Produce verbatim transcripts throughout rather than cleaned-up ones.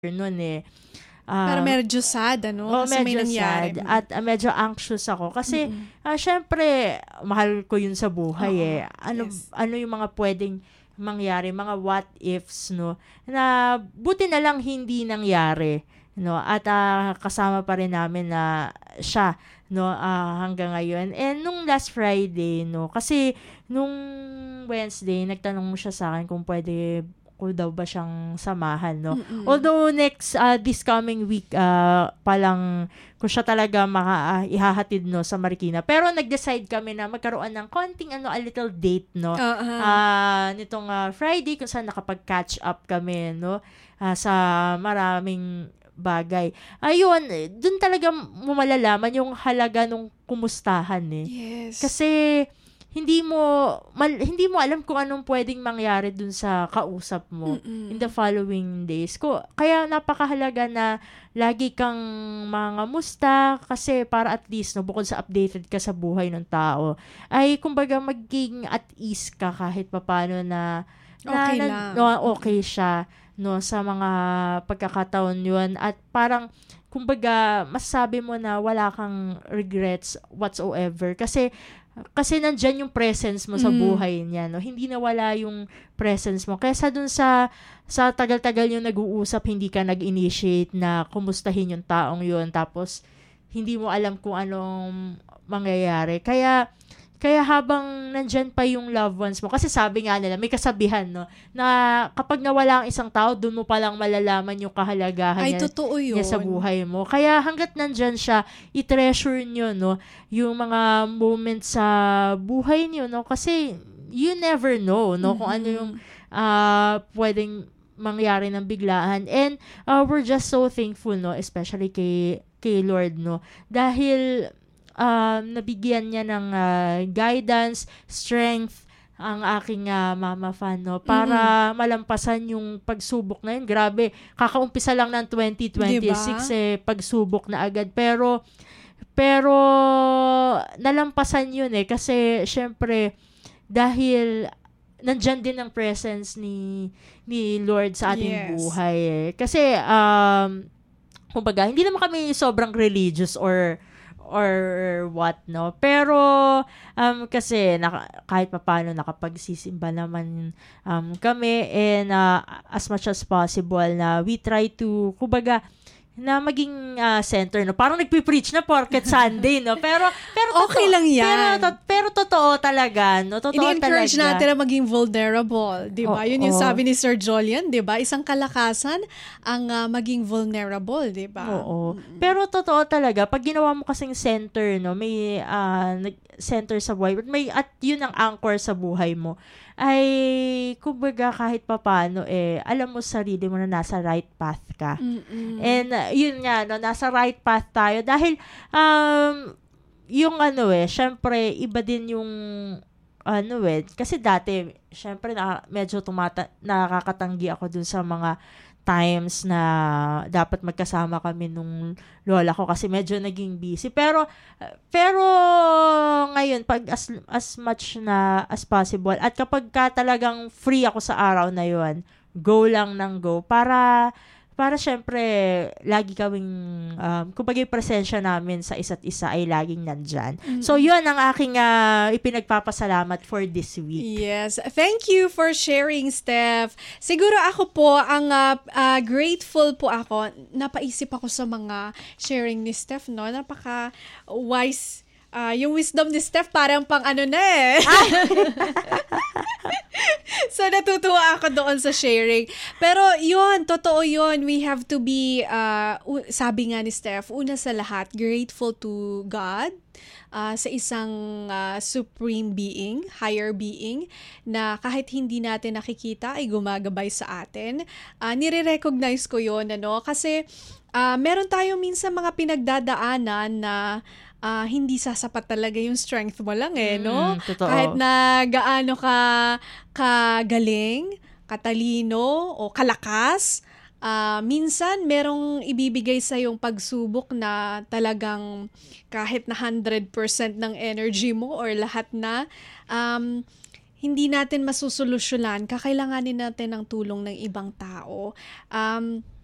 no'n, eh. Pero Um, medyo sad, ano? Oo, Kasi may medyo nangyari. sad at, ah, medyo anxious ako kasi, Mm. ah, siyempre mahal ko 'yun sa buhay, Oo, eh. Ano yes. ano yung mga puwedeng mangyari, mga what ifs 'no, na buti na lang hindi nangyari 'no at, ah, kasama pa rin namin na siya 'no, ah, hanggang ngayon. And nung last Friday 'no, kasi nung Wednesday nagtanong siya sa'kin kung puwede ko daw ba siyang samahan 'no. Mm. Although next, ah, this coming week, ah, pa lang ko siya talaga maka ah, ihahatid 'no sa Marikina. Pero nag-decide kami na magkaroon ng konting ano, a little date 'no, Oo. ah, nitong, ah, Friday kung saan nakapag-catch up kami 'no, ah, sa maraming bagay. Ayun, dun talaga mo malalaman yung halaga nung kumustahan, eh. Yes. Kasi hindi mo mal hindi mo alam kung anong puwedeng mangyari dun sa kausap mo Mm. in the following days. Ko kaya napakahalaga na lagi kang mangamusta kasi para at least 'no, bukod sa updated ka sa buhay ng tao, ay kumbaga maging at ease ka kahit papaano na na Okay na lang. no, okay siya 'no, sa mga pagkakataon yun at parang kumbaga masasabi mo na wala kang regrets whatsoever kasi kasi nandiyan yung presence mo sa Mm. buhay niya 'no, hindi nawala yung presence mo. Kaysa dun sa sa tagal-tagal yung nag-uusap, hindi ka nag-initiate na kumustahin yung taong yun tapos hindi mo alam kung anong mangyayari. Kaya kaya habang nandiyan pa yung loved ones mo, kasi sabi nga nila, may kasabihan 'no, na kapag nawala ang isang tao, dun mo palang malalaman yung kahalagahan Ay, niya totoo yun. niya sa buhay mo. Kaya hangga't nandiyan siya, i-treasure niyo 'no, yung mga moments sa buhay niyo 'no, kasi you never know 'no, kung ano yung, ah, puwedeng mangyari ng biglaan. And, ah, we're just so thankful 'no, especially kay kay Lord 'no, dahil, um, nabigyan niya ng, ah, guidance, strength ang aking, ah, mama fan 'no, para malampasan yung pagsubok na yun. Grabe, kakaumpisa lang ng twenty twenty-six, 'Di ba? eh, pagsubok na agad. Pero pero nalampasan yun, eh, kasi siyempre dahil nandiyan din ang presence ni ni Lord sa ating Yes. buhay, eh. Kasi, um, kumbaga hindi naman kami sobrang religious or or what 'no, pero, um, kasi naka kahit papaano nakapagsisimba naman, um, kami and, ah, as much as possible na we try to kumbaga na maging, ah, center 'no. Parang nagpe-preach na porket Sunday 'no, pero pero Okay totoo lang yan. pero to pero totoo talaga 'no, totoo Ini-encourage talaga. natin na maging vulnerable, 'di ba? Yun yung Oo. sabi ni Sir Jolian, 'di ba? Isang kalakasan ang ah, maging vulnerable, 'di ba? Oo. Pero totoo talaga, pag ginawa mo kasing center, no, may ah, nag- center sa buhay, may, at yun ang anchor sa buhay mo, ay, kumbaga kahit papano, eh, alam mo sa sarili mo na nasa right path ka. Mm-mm. And uh, yun nga, no, nasa right path tayo. Dahil, um, yung ano eh, syempre, iba din yung, ano eh, kasi dati, syempre, na, medyo tumata, nakakatanggi ako dun sa mga times na dapat magkasama kami nung lola ko kasi medyo naging busy. Pero, pero ngayon, pag as, as much na as possible, at kapag ka talagang free ako sa araw na yun, go lang ng go para para syempre lagi kaming um, kumbaga yung presensya namin sa isa't isa ay laging nandyan. Mm-mm. So yun ang aking uh, ipinagpapasalamat for this week. Yes. Thank you for sharing, Steph. Siguro ako po, ang uh, uh, grateful po ako, napaisip ako sa mga sharing ni Steph, no? Napaka-wise. Uh, yung wisdom ni Steph parang pang ano na eh. So, natutuwa ako doon sa sharing. Pero, yun, totoo yun. We have to be, uh, sabi nga ni Steph, una sa lahat, grateful to God, uh, sa isang uh, supreme being, higher being, na kahit hindi natin nakikita, ay gumagabay sa atin. Uh, nire-recognize ko yun, ano? Kasi, uh, meron tayong minsan mga pinagdadaanan na Uh, hindi sasapat talaga yung strength mo lang eh, no? Mm, totoo. Kahit na gaano ka kagaling, katalino, o kalakas, uh, minsan merong ibibigay sa yung pagsubok na talagang kahit na one hundred percent ng energy mo or lahat na, um, hindi natin masusolusyonan, kakailanganin natin ng tulong ng ibang tao. Um,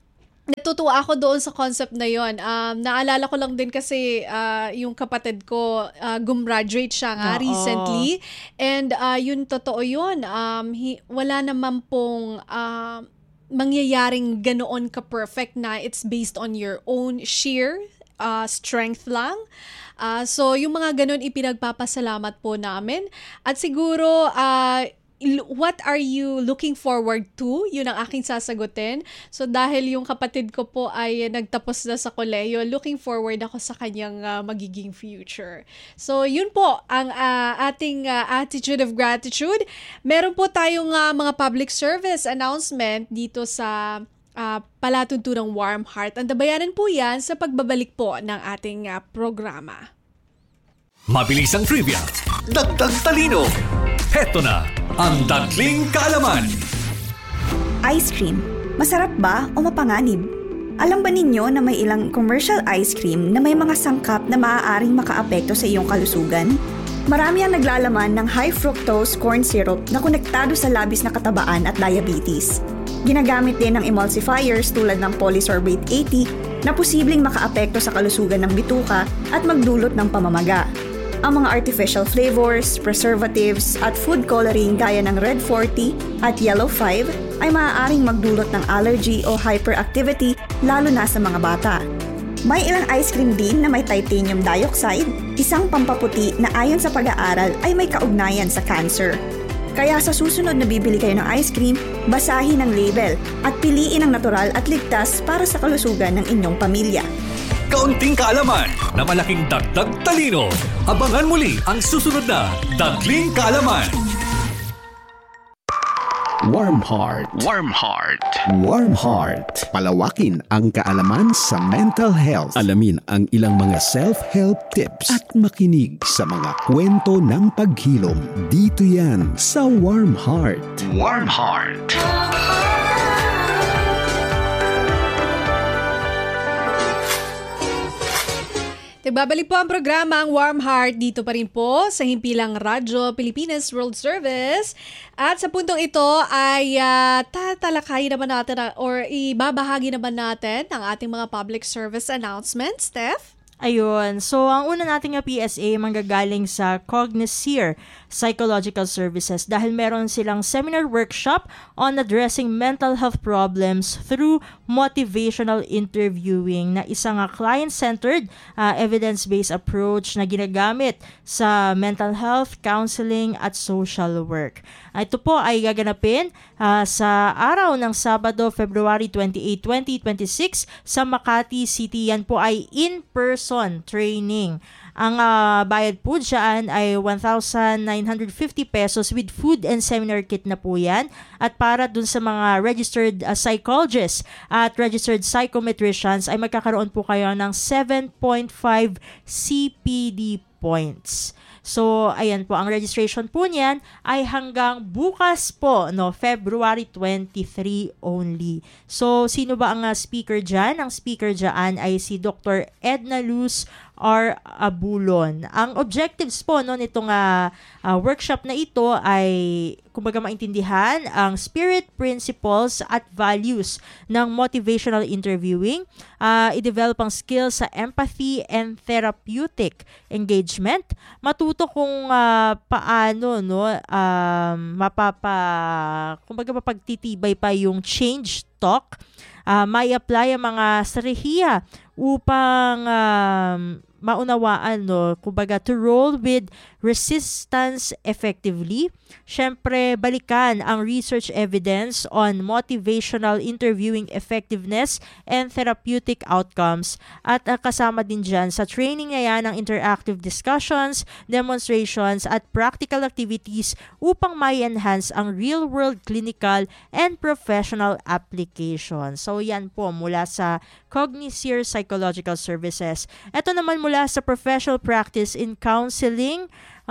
natutuwa ako doon sa concept na yon. Um, naalala ko lang din kasi uh, yung kapatid ko, uh, gumraduate siya nga Oo. recently. And uh, yun, totoo yun. Um, he, wala naman pong uh, mangyayaring ganoon ka-perfect na it's based on your own sheer uh, strength lang. Uh, so, yung mga ganon ipinagpapasalamat po namin. At siguro, uh, what are you looking forward to? Yun ang aking sasagutin. So dahil yung kapatid ko po ay nagtapos na sa kolehiyo, looking forward ako sa kanyang uh, magiging future. So yun po ang uh, ating uh, attitude of gratitude. Meron po tayong uh, mga public service announcement dito sa uh, palatuntunang Warm Heart. Antabayanan po yan sa pagbabalik po ng ating uh, programa. Mabilis ang trivia, dagdag talino. Heto na ang Dagling Kaalaman. Ice cream. Masarap ba o mapanganib? Alam ba ninyo na may ilang commercial ice cream na may mga sangkap na maaaring makaapekto sa iyong kalusugan? Marami ang naglalaman ng high fructose corn syrup na konektado sa labis na katabaan at diabetes. Ginagamit din ng emulsifiers tulad ng polysorbate eighty na posibleng makaapekto sa kalusugan ng bituka at magdulot ng pamamaga. Ang mga artificial flavors, preservatives at food coloring gaya ng red forty at yellow five ay maaaring magdulot ng allergy o hyperactivity lalo na sa mga bata. May ilang ice cream din na may titanium dioxide, isang pampaputi na ayon sa pag-aaral ay may kaugnayan sa cancer. Kaya sa susunod na bibili kayo ng ice cream, basahin ang label at piliin ang natural at ligtas para sa kalusugan ng inyong pamilya. Kaunting kaalaman na malaking dagdag talino. Abangan muli ang susunod na Dagling Kaalaman. Warm Heart. Warm Heart. Warm Heart. Palawakin ang kaalaman sa mental health. Alamin ang ilang mga self-help tips at makinig sa mga kwento ng paghilom. Dito yan sa Warm Heart. Warm Heart. Nagbabalik po ang programa ang Warm Heart dito pa rin po sa Himpilang Radyo Pilipinas World Service. At sa puntong ito ay uh, tatalakayin naman natin uh, or ibabahagi naman natin ang ating mga public service announcements. Steph? Ayun. So, ang una nating P S A manggagaling sa Cognizir Psychological Services dahil meron silang seminar workshop on addressing mental health problems through motivational interviewing na isang uh, client-centered, uh, evidence-based approach na ginagamit sa mental health, counseling at social work. Ito po ay gaganapin uh, sa araw ng Sabado, February twenty-eighth, twenty twenty-six sa Makati City. Yan po ay in-person training. Ang uh, bayad po dyan ay one thousand nine hundred fifty pesos with food and seminar kit na po yan. At para dun sa mga registered uh, psychologists at registered psychometricians ay magkakaroon po kayo ng seven point five C P D points. So, ayan po, ang registration po niyan ay hanggang bukas po, no, February twenty-third only. So, sino ba ang uh, speaker dyan? Ang speaker dyan ay si Doctor Edna Luz R. Abulon. Ang objectives po no, nitong uh, uh, workshop na ito ay kumbaga maintindihan ang spirit, principles at values ng motivational interviewing, uh, i-develop ang skills sa empathy and therapeutic engagement, matuto kung uh, paano no um, mapapa kumbaga mapagtitibay pa yung change talk, uh, may apply ang mga strategiya upang um, maunawaan, no, kumbaga to roll with resistance effectively. Syempre, balikan ang research evidence on motivational interviewing effectiveness and therapeutic outcomes. At uh, kasama din dyan sa training na yan ang interactive discussions, demonstrations at practical activities upang mai-enhance ang real-world clinical and professional application. So yan po mula sa Cognizir Psychological Services. Ito naman mula sa professional practice in counseling,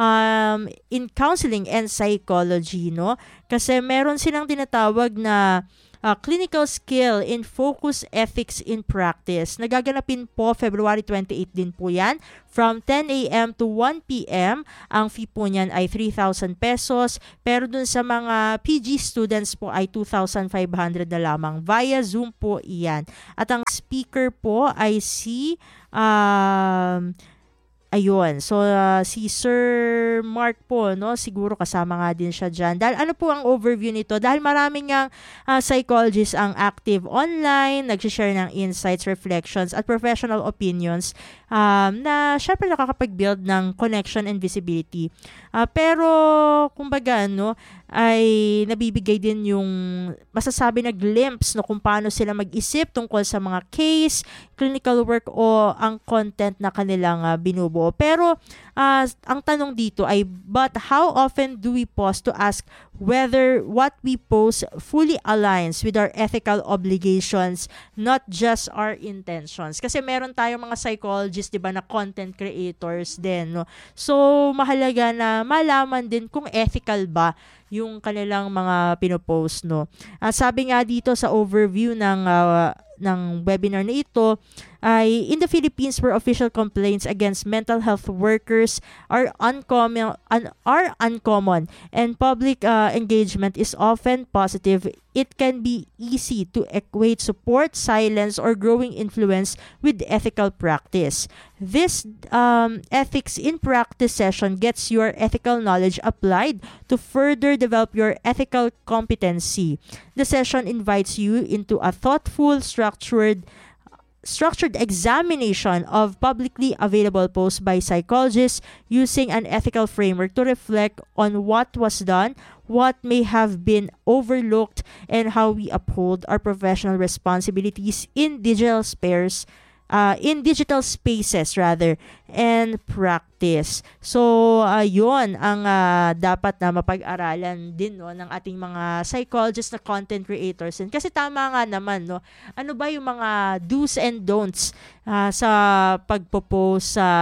um, in counseling and psychology, no? Kasi meron silang tinatawag na uh, Clinical Skill in Focus Ethics in Practice. Nagaganapin po February twenty-eighth din po yan from ten a.m. to one p.m. Ang fee po niyan ay three thousand pesos, pero dun sa mga P G students po ay two thousand five hundred na lamang. Via Zoom po iyan. At ang speaker po ay si um, ayun. So, uh, si Sir Mark po, no? Siguro kasama nga din siya dyan. Dahil ano po ang overview nito? Dahil maraming nga uh, psychologists ang active online, nag-share ng insights, reflections, at professional opinions um, na syempre nakakapag-build ng connection and visibility. Uh, pero, kumbaga, no, ay nabibigay din yung masasabi na glimpse no, kung paano sila mag-isip tungkol sa mga case, clinical work o ang content na kanilang uh, binubuo. Pero uh, ang tanong dito ay, but how often do we pause to ask whether what we post fully aligns with our ethical obligations, not just our intentions? Kasi meron tayong mga psychologists, di ba, na content creators din. No? So, mahalaga na malaman din kung ethical ba yung kanilang mga pinopost, no. Uh, sabi nga dito sa overview ng uh, ng webinar na ito ay in the Philippines where official complaints against mental health workers are uncommon un, are uncommon and public uh, engagement is often positive, it can be easy to equate support, silence, or growing influence with ethical practice. This um, ethics in practice session gets your ethical knowledge applied to further develop your ethical competency. The session invites you into a thoughtful, structured structured examination of publicly available posts by psychologists using an ethical framework to reflect on what was done, what may have been overlooked, and how we uphold our professional responsibilities in digital spares uh, in digital spaces rather and practice. So uh, yun ang uh, dapat na mapag-aralan din no ng ating mga psychologists na content creators. And kasi tama nga naman no, ano ba yung mga do's and don'ts uh, sa pagpo-post sa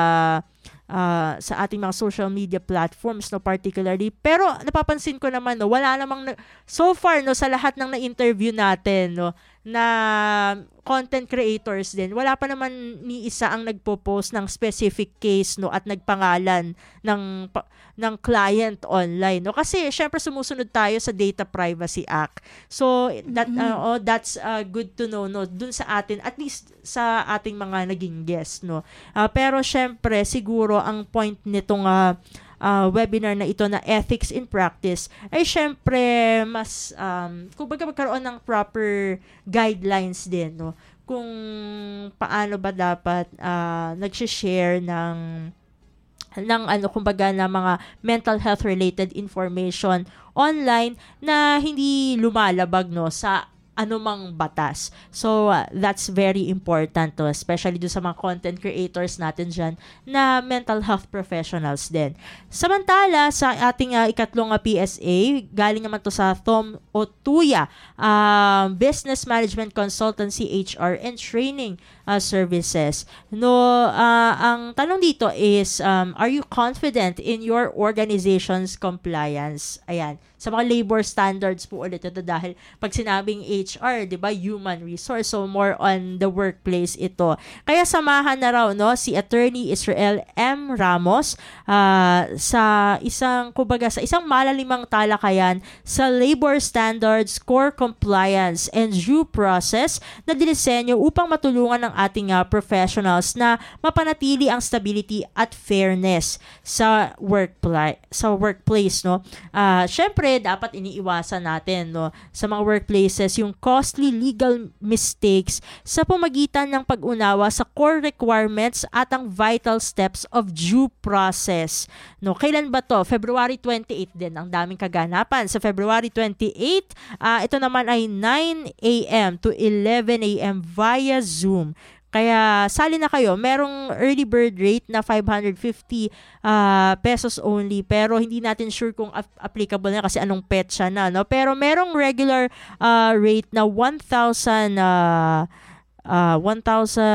Uh, sa ating mga social media platforms no particularly. Pero napapansin ko naman no, wala namang na, so far no sa lahat ng na-interview natin no na content creators din, wala pa naman ni isa ang nagpo-post ng specific case no at nagpangalan ng ng client online no, kasi syempre sumusunod tayo sa Data Privacy Act. So that mm-hmm. uh, oh, that's uh, good to know no dun sa atin, at least sa ating mga naging guests no. Uh, pero syempre siguro ang point nitong uh, uh, webinar na ito na ethics in practice ay syempre mas um, kumbaga magkaroon ng proper guidelines din no kung paano ba dapat uh, nagshi-share ng ng ano kumbaga na mga mental health related information online na hindi lumalabag no sa anumang batas. So, uh, that's very important to, especially do sa mga content creators natin dyan na mental health professionals din. Samantala, sa ating uh, ikatlong uh, P S A, galing naman to sa Tom Otuya, uh, Business Management Consultancy, H R, and Training uh, Services. No, uh, ang tanong dito is, um, are you confident in your organization's compliance? Ayan. Sa mga labor standards po ulit ito dahil pag sinabing H R, 'di ba, human resource, so more on the workplace ito. Kaya samahan na raw no si Attorney Israel M. Ramos uh, sa isang kumbaga sa isang malalimang talakayan sa labor standards, core compliance and due process na dinisenyo upang matulungan ng ating uh, professionals na mapanatili ang stability at fairness sa workplace sa workplace no. Uh, syempre dapat iniiwasan natin no sa mga workplaces yung costly legal mistakes sa pamagitan ng pag-unawa sa core requirements at ang vital steps of due process. No, kailan ba to? February twenty-eighth din. Ang daming kaganapan. Sa February twenty-eighth, uh, ito naman ay nine a.m. to eleven a.m. via Zoom. Kaya sali na kayo. Merong early bird rate na five hundred fifty uh, pesos only, pero hindi natin sure kung ap- applicable na kasi anong petsa na, no? Pero merong regular uh, rate na one thousand uh, uh, one thousand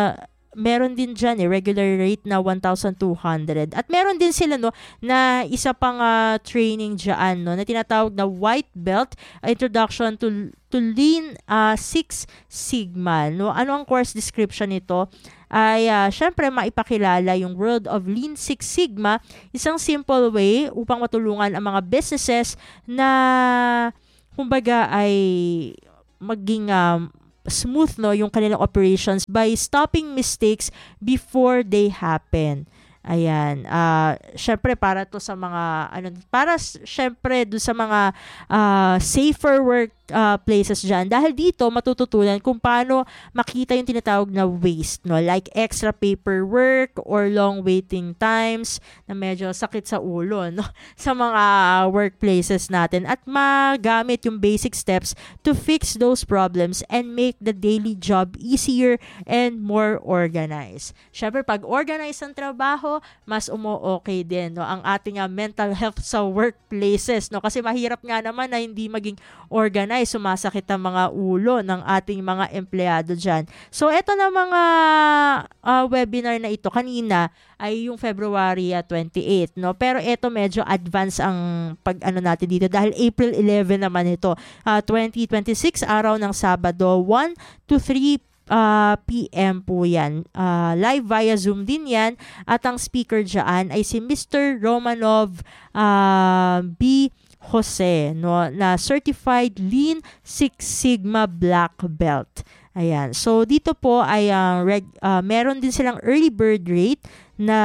meron din dyan eh, regular rate na one thousand two hundred. At meron din sila no, na isa pang uh, training dyan no, na tinatawag na White Belt, Introduction to to Lean uh, Six Sigma. No? Ano ang course description nito? Ay uh, syempre maipakilala yung world of Lean Six Sigma, isang simple way upang matulungan ang mga businesses na kumbaga ay maging um, smooth no yung kanilang operations by stopping mistakes before they happen. Ayan, uh, syempre para to sa mga ano para syempre do sa mga uh, safer work uh, places dyan. Dahil dito matututunan kung paano makita yung tinatawag na waste, no? Like extra paperwork or long waiting times na medyo sakit sa ulo, no? Sa mga workplaces natin at magamit yung basic steps to fix those problems and make the daily job easier and more organized. Syempre pag organized ang trabaho, mas umo-okay din no ang ating uh, mental health sa workplaces no kasi mahirap nga naman na hindi maging organized, sumasakit ang mga ulo ng ating mga empleyado diyan. So eto na mga uh, webinar na ito kanina ay yung February uh, twenty-eighth no pero eto medyo advance ang pag ano natin dito dahil April eleventh naman ito uh, twenty twenty-six araw ng Sabado one to three Uh, P M po yan. Uh, live via Zoom din yan. At ang speaker dyan ay si Mister Romanov uh, B. Jose, no, na Certified Lean Six Sigma Black Belt. Ayan. So, dito po ay uh, reg- uh, meron din silang early bird rate na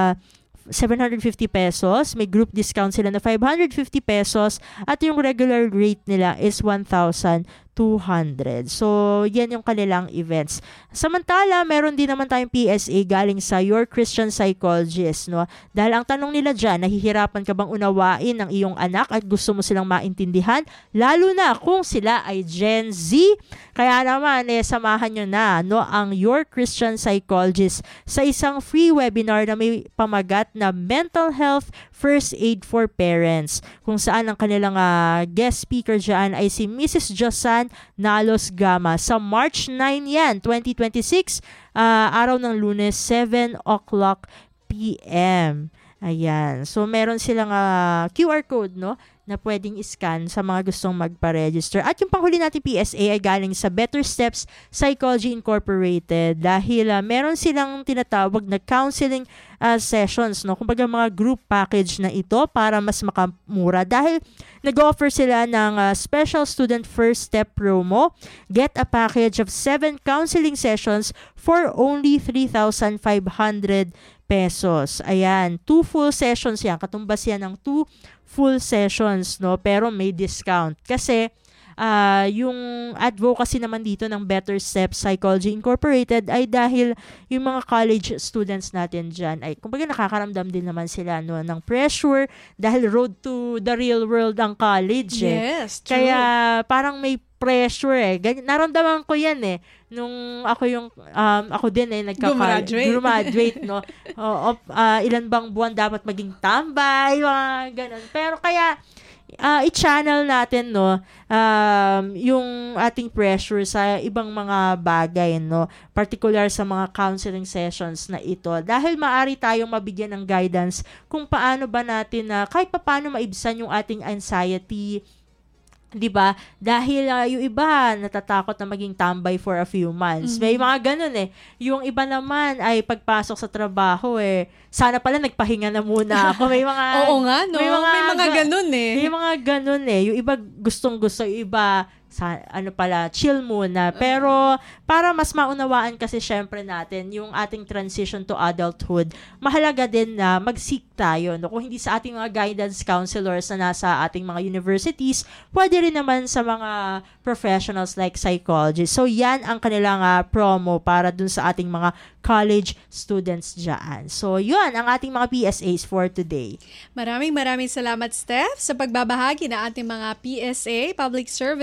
seven hundred fifty pesos. May group discount sila na five hundred fifty pesos. At yung regular rate nila is one thousand two hundred. So, yan yung kanilang events. Samantala, meron din naman tayong P S A galing sa Your Christian Psychologist, no? Dahil ang tanong nila dyan, nahihirapan ka bang unawain ng iyong anak at gusto mo silang maintindihan? Lalo na kung sila ay Gen Z. Kaya naman, eh, samahan nyo na, no, ang Your Christian Psychologist sa isang free webinar na may pamagat na Mental Health First Aid for Parents, kung saan ang kanilang uh, guest speaker dyan ay si Missus Josan Nalos Gama. Sa March ninth yan, twenty twenty-six, uh, araw ng Lunes, seven o'clock p m. Ayan. So, meron silang uh, Q R code, no, na pwedeng iscan sa mga gustong magpa-register. At yung panghuli natin P S A ay galing sa Better Steps Psychology Incorporated dahil uh, meron silang tinatawag na counseling uh, sessions, no? Kumbaga mga group package na ito para mas makamura dahil nag-offer sila ng uh, special student first step promo. Get a package of seven counseling sessions for only three thousand five hundred pesos. Ayan, two full sessions yan. Katumbas yan ng two full sessions, no? Pero may discount. Kasi, uh, yung advocacy naman dito ng Better Steps Psychology Incorporated ay dahil yung mga college students natin dyan ay, kumbaga nakakaramdam din naman sila, no, ng pressure dahil road to the real world ang college. Yes, eh. true. Kaya, parang may pressure eh. Ganyan, naramdaman ko yan eh. Nung ako yung, um, ako din eh, nagka-graduate. Graduate, no? O, uh, ilan bang buwan dapat maging tambay, mga ganun. Pero kaya, uh, i-channel natin, no, um, yung ating pressure sa ibang mga bagay, no? Particular sa mga counseling sessions na ito. Dahil maaari tayong mabigyan ng guidance kung paano ba natin na, uh, kahit pa paano maibsan yung ating anxiety, 'di ba? Dahil uh, yung iba natatakot na maging tambay for a few months. Mm-hmm. May mga ganun eh. Yung iba naman ay pagpasok sa trabaho eh, sana pala nagpahinga na muna ako. May mga Oo nga, no? May mga, may mga ga- ganun eh. May mga ganun eh. Yung iba gustong-gusto, yung iba sa, ano pala, chill muna. Pero para mas maunawaan kasi syempre natin yung ating transition to adulthood, mahalaga din na mag-seek tayo. No? Kung hindi sa ating mga guidance counselors na nasa ating mga universities, pwede rin naman sa mga professionals like psychologists. So yan ang kanilang uh, promo para dun sa ating mga college students dyan. So yun ang ating mga P S As for today. Maraming maraming salamat, Steph, sa pagbabahagi ng ating mga P S A, Public Service Announcement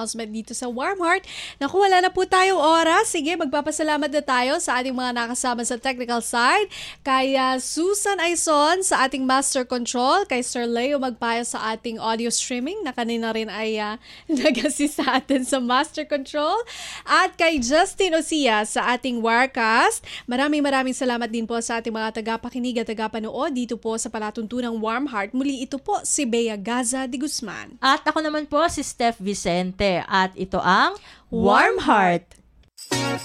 announcement dito sa Warm Heart. Naku, wala na po tayong oras. Sige, magpapasalamat na tayo sa ating mga nakasama sa technical side. Kay uh, Susan Aison sa ating Master Control. Kay Sir Leo Magpayo sa ating audio streaming na kanina rin ay uh, nag-assist sa atin sa Master Control. At kay Justin Osia sa ating Wirecast. Maraming maraming salamat din po sa ating mga tagapakinig at tagapanood dito po sa palatuntunang Warm Heart. Muli ito po si Bea Gaza de Guzman. At ako naman po si Steph Vicente at ito ang Warm Heart.